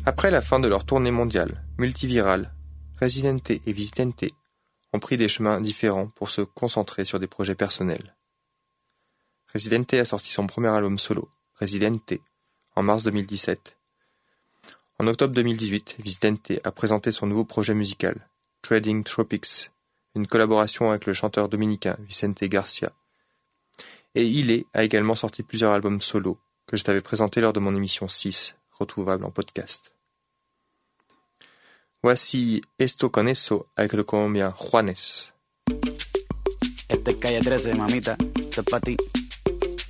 Après la fin de leur tournée mondiale, multivirale, Residente et Visitente ont pris des chemins différents pour se concentrer sur des projets personnels. Residente a sorti son premier album solo, Residente, en mars 2017. En octobre 2018, Visitente a présenté son nouveau projet musical, Trading Tropics, une collaboration avec le chanteur dominicain Vicente Garcia. Et Ile a également sorti plusieurs albums solo que je t'avais présentés lors de mon émission 6, retrouvable en podcast. Voici Esto con Eso avec le colombien Juanes. Este es Calle 13, mamita. Esto es pa' ti.